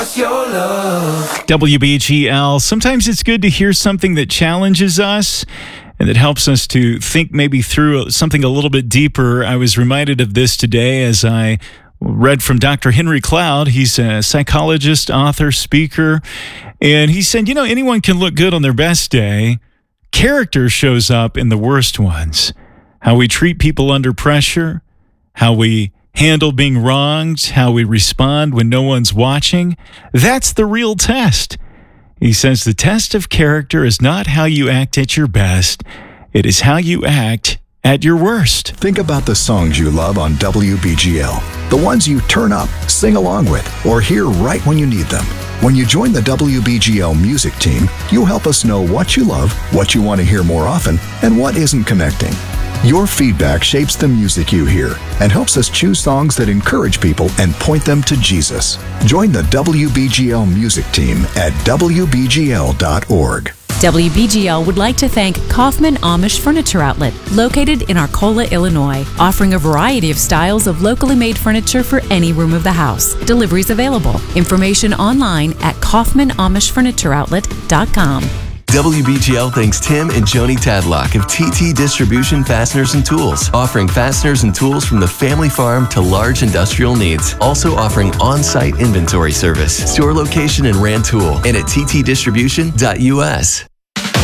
WBGL. Sometimes it's good to hear something that challenges us and that helps us to think maybe through something a little bit deeper. I was reminded of this today as I read from Dr. Henry Cloud. He's a psychologist, author, speaker, and he said, anyone can look good on their best day. Character shows up in the worst ones. How we treat people under pressure, how we handle being wronged, how we respond when no one's watching. That's the real test. He says the test of character is not how you act at your best. It is how you act at your worst. Think about the songs you love on WBGL. The ones you turn up, sing along with, or hear right when you need them. When you join the WBGL music team, you'll help us know what you love, what you want to hear more often, and what isn't connecting. Your feedback shapes the music you hear and helps us choose songs that encourage people and point them to Jesus. Join the WBGL music team at WBGL.org. WBGL would like to thank Kaufman Amish Furniture Outlet, located in Arcola, Illinois, offering a variety of styles of locally made furniture for any room of the house. Deliveries available. Information online at KaufmanAmishFurnitureOutlet.com. WBGL thanks Tim and Joni Tadlock of TT Distribution Fasteners and Tools, offering fasteners and tools from the family farm to large industrial needs. Also offering on-site inventory service. Store location in Rantoul and at ttdistribution.us.